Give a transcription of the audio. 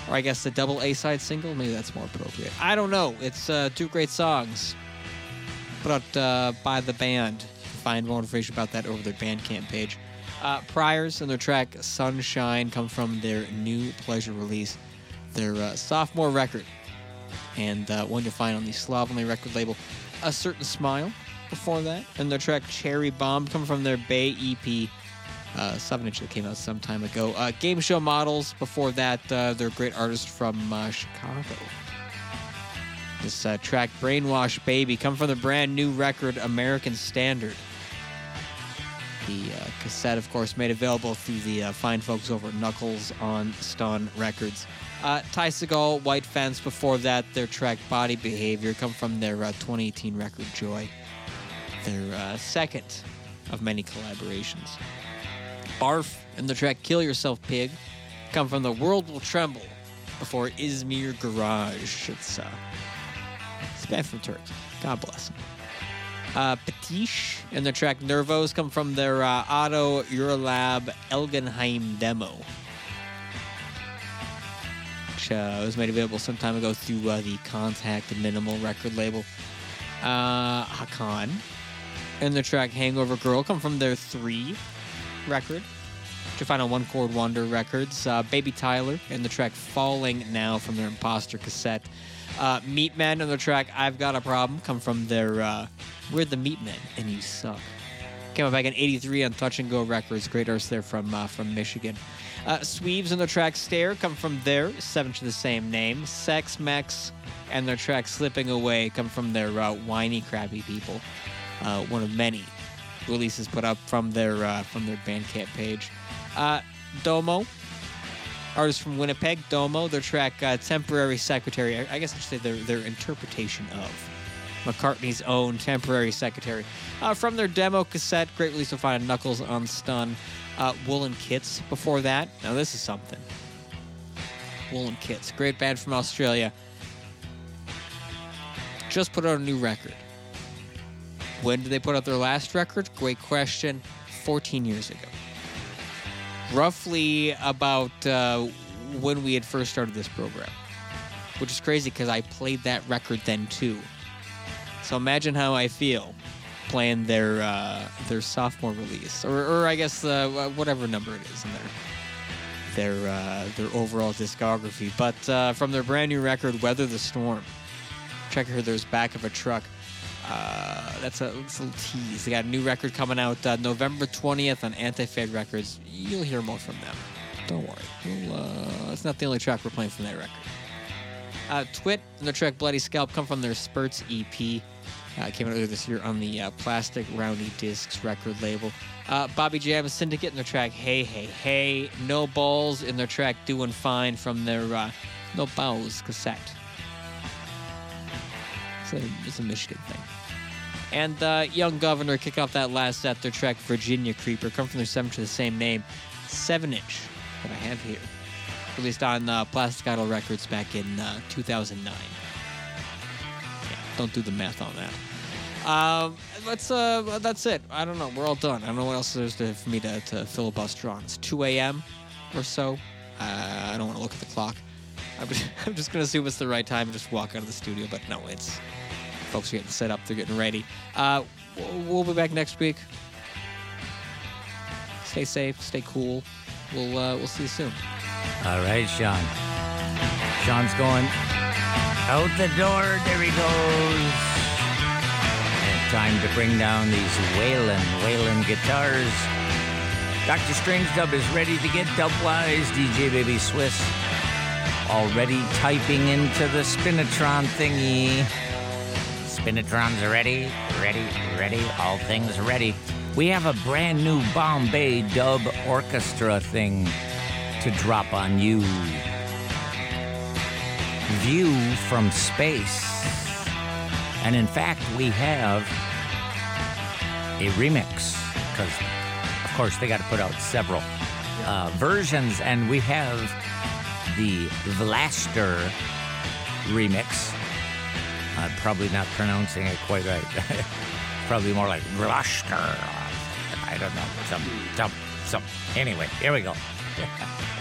Or I guess the double A-side single? Maybe that's more appropriate. I don't know. It's two great songs put out by the band. You can find more information about that over their Bandcamp page. Priors and their track Sunshine come from their new Pleasure release, their sophomore record, and one you'll find on the Slovenly record label. A Certain Smile before that, and their track Cherry Bomb come from their Bay EP, 7-inch that came out some time ago. Game Show Models before that, they're a great artist from Chicago. This track Brainwash Baby come from the brand new record American Standard. The cassette, of course, made available through the fine folks over at Knuckles on Stun Records. Ty Segall, White Fence, before that, their track Body Behavior come from their 2018 record Joy, their second of many collaborations. Barf and the track Kill Yourself Pig come from The World Will Tremble before Izmir Garage. It's a band from Turkey. God bless them. Petiche and the track Nervos come from their Otto Eurolab Elgenheim demo, which was made available some time ago through the Contact Minimal record label. Hakan and the track Hangover Girl come from their 3 record, which you find on One Chord Wonder Records. Baby Tyler and the track Falling Now from their Imposter cassette. Meatmen and the track I've Got a Problem come from their We're the Meatmen and You Suck. Came out back in '83 on Touch and Go Records. Great artists there from Michigan. Sweeves and the track Stare come from their 7-inch of the same name. Sex Mex and their track Slipping Away come from their Whiny Crappy People. One of many releases put up from their Bandcamp page. Domo, artists from Winnipeg. Domo, their track Temporary Secretary. I guess I should say their interpretation of McCartney's own Temporary Secretary. From their demo cassette, great release to find Knuckles on Stun. Woolen Kits before that. Now this is something. Woolen Kits, great band from Australia. Just put out a new record. When did they put out their last record? Great question. 14 years ago. Roughly about when we had first started this program. Which is crazy because I played that record then too. So imagine how I feel playing their sophomore release, or I guess whatever number it is in their overall discography. But from their brand new record, Weather the Storm. Check here, there's Back of a Truck. That's a little tease. They got a new record coming out November 20th on Anti-Fade Records. You'll hear more from them. Don't worry. It's not the only track we're playing from that record. Twit and the track Bloody Scalp come from their Spurts EP. Came out earlier this year on the Plastic Roundy Discs record label. Bobby Jam Syndicate and their track Hey Hey Hey. No Balls in their track Doing Fine from their No Balls cassette. It's a Michigan thing. And Young Governor kick off that last set. Their track Virginia Creeper come from their 7-inch of the same name. 7-inch that I have here. Released on Plastic Idol Records back in 2009. Yeah, don't do the math on that. That's it. I don't know. We're all done. I don't know what else there's for me to filibuster on. It's 2 a.m. or so. I don't want to look at the clock. I'm just going to assume it's the right time and just walk out of the studio. But no, it's... Folks are getting set up. They're getting ready. We'll be back next week. Stay safe. Stay cool. We'll see you soon. All right, Sean. Sean's going out the door. There he goes. And time to bring down these Waylon guitars. Dr. Strange Dub is ready to get dub-wise. DJ Baby Swiss already typing into the Spinatron thingy. Spinatron's ready. All things ready. We have a brand new Bombay dub orchestra thing to drop on you. View from Space. And in fact, we have a remix, because of course they got to put out several versions, and we have the Vlaster remix. I'm probably not pronouncing it quite right. Probably more like Vlaster. I don't know. Some. Anyway, here we go.